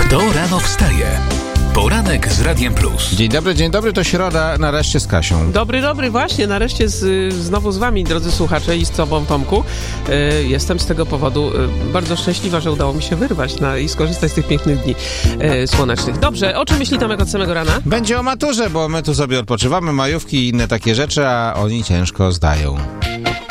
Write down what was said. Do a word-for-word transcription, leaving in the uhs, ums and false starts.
Kto rano wstaje? Poranek z Radiem Plus. Dzień dobry, dzień dobry, to środa, nareszcie z Kasią. Dobry, dobry, właśnie, nareszcie z, znowu z wami, drodzy słuchacze, i z tobą, Tomku. E, jestem z tego powodu e, bardzo szczęśliwa, że udało mi się wyrwać na, i skorzystać z tych pięknych dni e, słonecznych. Dobrze, o czym myśli Tomek od samego rana? Będzie o maturze, bo my tu sobie odpoczywamy, majówki i inne takie rzeczy, a oni ciężko zdają.